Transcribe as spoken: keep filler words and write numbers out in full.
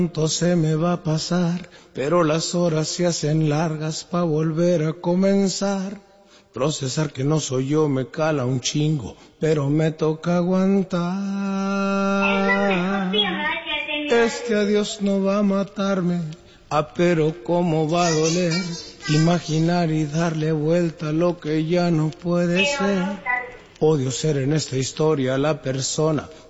Pronto se me va a pasar, pero las horas se hacen largas pa' volver a comenzar. Procesar que no soy yo me cala un chingo, pero me toca aguantar. Este adiós no va a matarme, ah, pero cómo va a doler. Imaginar y darle vuelta a lo que ya no puede ser. Odio ser en esta historia la persona